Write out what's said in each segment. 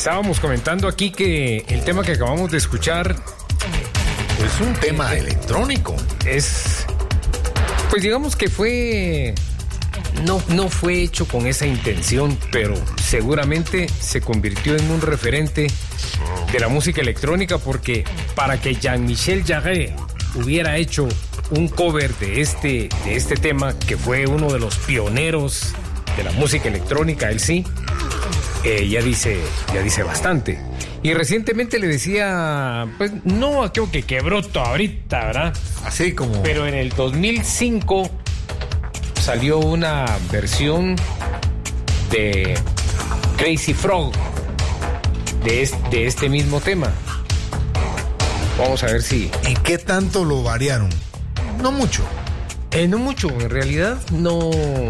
estábamos comentando aquí que el tema que acabamos de escuchar es un tema electrónico. Es, pues digamos que fue, no fue hecho con esa intención, pero seguramente se convirtió en un referente de la música electrónica, porque para que Jean-Michel Jarre hubiera hecho un cover de este tema, que fue uno de los pioneros de la música electrónica, él sí, ya dice bastante. Y recientemente le decía, pues no creo que quebró todo ahorita, ¿verdad? Así como... Pero en el 2005 salió una versión de Crazy Frog de este mismo tema. Vamos a ver si... ¿En qué tanto lo variaron? No mucho. No mucho, en realidad no...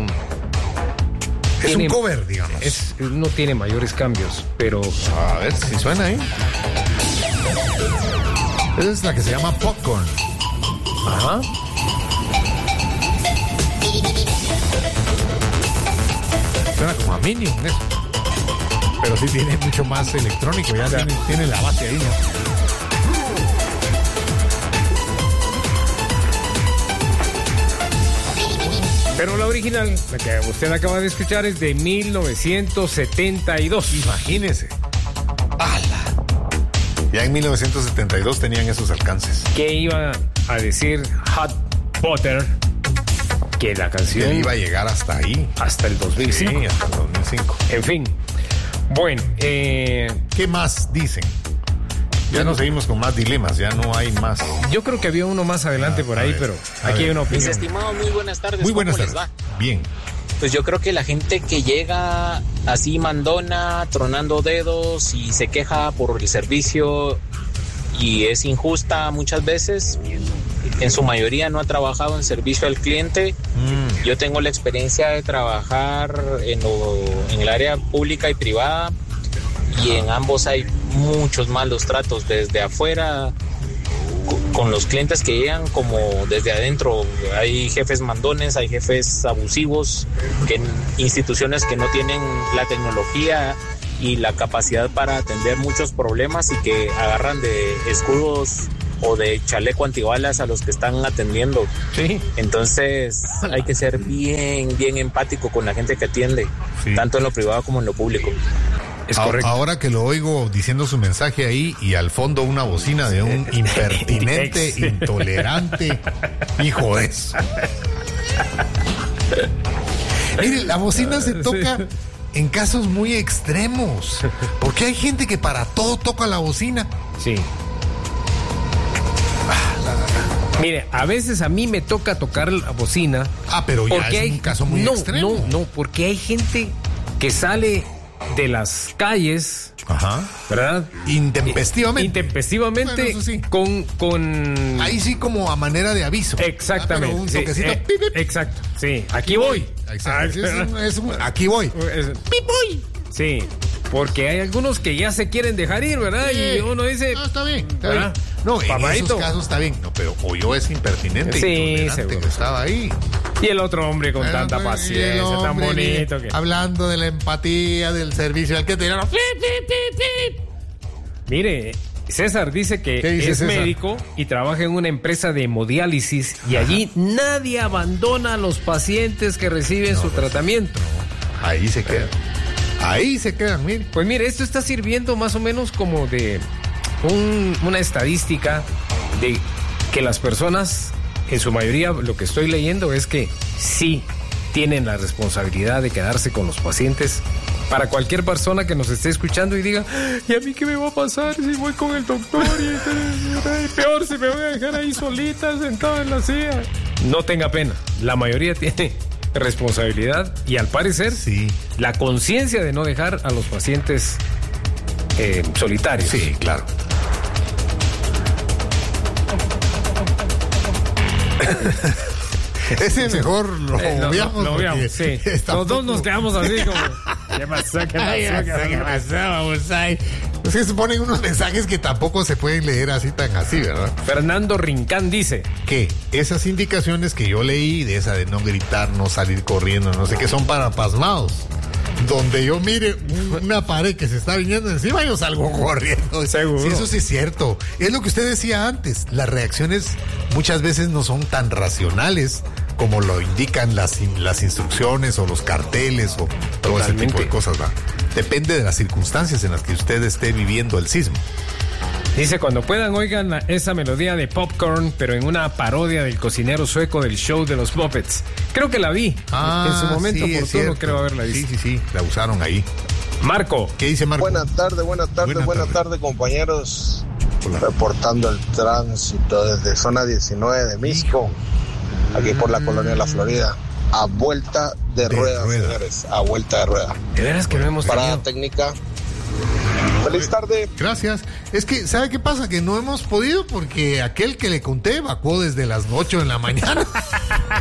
Es un cover, digamos. No tiene mayores cambios, pero... A ver si suena ahí. Esa es la que se llama Popcorn. Ajá. Suena como a Minion eso. Pero sí tiene mucho más electrónico. Ya tiene la base ahí, ¿no? Pero la original, la que usted acaba de escuchar, es de 1972. Imagínese. ¡Hala! Ya en 1972 tenían esos alcances. ¿Qué iba a decir Hot Potter? Que la canción... Que iba a llegar hasta ahí. Hasta el 2005. Sí, hasta el 2005. En fin. Bueno, ¿qué más dicen? Ya no seguimos con más dilemas, ya no hay más. Yo creo que había uno más adelante por ahí, pero aquí hay una opinión. Mis estimados, muy buenas tardes. Muy buenas ¿Cómo tardes. les va? Bien. Pues yo creo que la gente que llega así mandona, tronando dedos y se queja por el servicio y es injusta muchas veces, en su mayoría no ha trabajado en servicio al cliente. Yo tengo la experiencia de trabajar en el área pública y privada, y en ambos hay muchos malos tratos, desde afuera con los clientes que llegan como desde adentro. Hay jefes mandones, hay jefes abusivos, instituciones que no tienen la tecnología y la capacidad para atender muchos problemas y que agarran de escudos o de chaleco antibalas a los que están atendiendo. Sí. Entonces hay que ser bien empático con la gente que atiende, sí, tanto en lo privado como en lo público. Es correcto. Ahora que lo oigo diciendo su mensaje ahí y al fondo una bocina de un impertinente, intolerante hijo de eso. Mire, la bocina se toca en casos muy extremos, porque hay gente que para todo toca la bocina. Sí. Mire, a veces a mí me toca tocar la bocina. Pero ya es un caso muy extremo. No, porque hay gente que sale de las calles, ¿verdad? Intempestivamente. Bueno, eso sí. con... Ahí sí, como a manera de aviso. Exactamente. Pero un toquecito. Exacto, sí. Aquí voy. Exacto. Aquí voy. ¡Pip voy! Sí, porque hay algunos que ya se quieren dejar ir, ¿verdad? Sí. Y uno dice... No, está bien. No, en esos casos está bien. No, pero oyó es impertinente. Sí, seguro. Que estaba ahí. Y el otro hombre con tanta paciencia, tan bonito. Hablando de la empatía, del servicio al que te dieron. Mire, César dice que es César? Médico y trabaja en una empresa de hemodiálisis y allí nadie abandona a los pacientes que reciben su tratamiento. No, ahí se quedan. Ahí se quedan, mire. Pues mire, esto está sirviendo más o menos como de una estadística de que las personas, en su mayoría, lo que estoy leyendo es que sí tienen la responsabilidad de quedarse con los pacientes. Para cualquier persona que nos esté escuchando y diga, ¿y a mí qué me va a pasar si voy con el doctor? Y peor si me voy a dejar ahí solita, sentada en la silla. No tenga pena, la mayoría tiene responsabilidad y al parecer sí, la conciencia de no dejar a los pacientes solitarios. Sí, claro. Ese mejor lo obviamos. Sí. Los dos nos quedamos así como... ¿Qué pasó? Vamos ahí. Es que se ponen unos mensajes que tampoco se pueden leer así tan así, ¿verdad? Fernando Rincán dice que esas indicaciones que yo leí, de esa de no gritar, no salir corriendo, no sé qué, son para pasmados. donde yo mire una pared que se está viniendo encima, yo salgo corriendo. Seguro. Sí, eso sí es cierto. Es lo que usted decía antes. Las reacciones muchas veces no son tan racionales como lo indican las instrucciones o los carteles o todo ese tipo de cosas, ¿va? Depende de las circunstancias en las que usted esté viviendo el sismo. Dice, cuando puedan, oigan esa melodía de Popcorn, pero en una parodia del cocinero sueco del show de los Muppets. Creo que la vi. En su momento oportuno creo haberla visto. Sí, la usaron ahí. Marco. ¿Qué dice Marco? Buenas tardes, compañeros. Hola. Reportando el tránsito desde zona 19 de Misco, aquí por la colonia La Florida. A vuelta de rueda, señores. A vuelta de rueda. De veras que no hemos parada tenido. técnica. Feliz tarde. Gracias. Es que, ¿sabe qué pasa? Que no hemos podido porque aquel que le conté evacuó desde las 8 de la mañana.